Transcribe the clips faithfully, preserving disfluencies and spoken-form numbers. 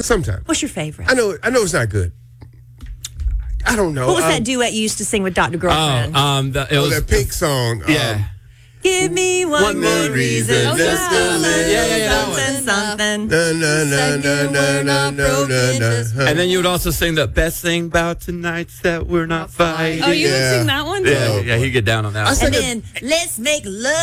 sometimes. What's your favorite? I know. I know it's not good. I don't know. What was um, that duet you used to sing with Doctor Girlfriend? Oh, um, the, it oh, was that Pink song. Yeah. Um, Give me one, One more more reason. reason just to to live. Yeah, yeah, yeah, that Something, something. na, na, na, na, na, na, na, na, na. And then you would also sing the best thing about tonight's that we're not fighting. Oh, you Yeah. would sing that one? Yeah, yeah, he'd get down on that I one. sang And it- then let's make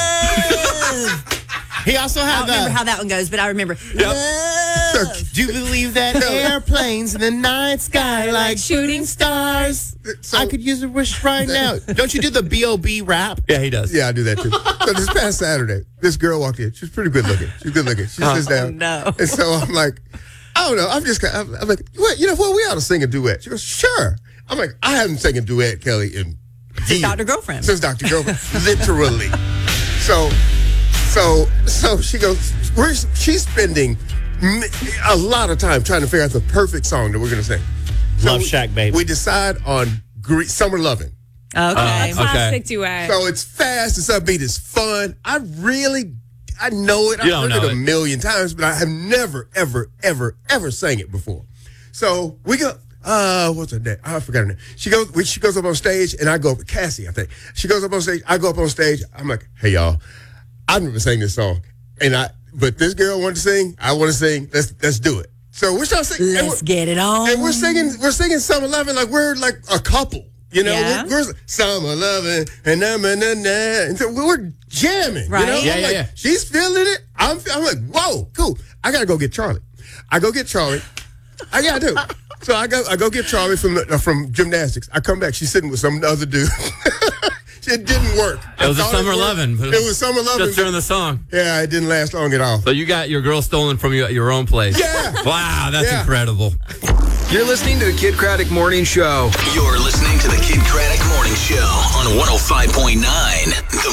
love. He also I had don't remember the. how that one goes, but I remember love. Do you believe that airplanes in the night sky like shooting stars? So- I could use a wish right now. Don't you do the B O B rap? Yeah, he does. Yeah, I do that too. So this past Saturday, this girl walked in. She was pretty good looking. She's good looking. She sits down. no. And so I'm like, I don't know. I'm just, I'm, I'm like, what? You know what? We ought to sing a duet. She goes, sure. I'm like, I haven't sang a duet, Kelly, in Since years. Doctor Girlfriend. Since Doctor Girlfriend, literally. So, so, so she goes. We're she's spending m- a lot of time trying to figure out the perfect song that we're gonna sing. So Love we- Shack, baby. We decide on Gre- Summer Lovin'. Okay. Classic duet. So it's fast, it's upbeat, it's fun. I really, I know it. I've You don't heard know it a it. million times, but I have never, ever, ever, ever sang it before. So we go. Uh, what's her name? Oh, I forgot her name. She goes. we- She goes up on stage, and I go up. Cassie, I think. She goes up on stage. I go up on stage. I'm like, hey y'all, I've never sang this song, and I. But this girl wanted to sing. I want to sing. Let's let's do it. So we're starting to sing. and Let's we're- get it on. and we're singing, we're singing Summer Lovin' like we're like a couple. You know, Yeah. we're, we're Summer Lovin' and na na na na. And so we're jamming. Right. You know? Yeah, I'm yeah, like, yeah. she's feeling it. I'm, I'm like, whoa, cool. I gotta go get Charlie. I go get Charlie. I gotta do. So I go, I go get Charlie from the, uh, from gymnastics. I come back. She's sitting with some other dude. It didn't work. It was I a thought Summer worked. Lovin', but It was Summer Lovin'. Just during the song. Yeah, it didn't last long at all. So you got your girl stolen from you at your own place. Yeah. Wow, that's Yeah. incredible. You're listening to the Kid Craddock Morning Show. You're listening to the Kid Craddock Morning Show on one oh five point nine The